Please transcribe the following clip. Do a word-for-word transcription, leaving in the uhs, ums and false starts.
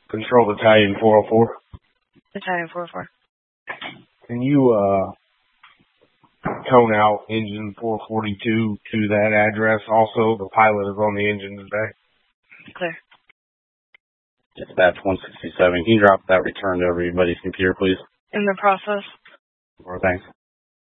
Control Battalion four oh four. Battalion four oh four. Can you uh, cone out engine four forty-two to that address? Also, the pilot is on the engine today. Clear. Dispatch one sixty-seven. Can you drop that return to everybody's computer, please? In the process. Or thanks.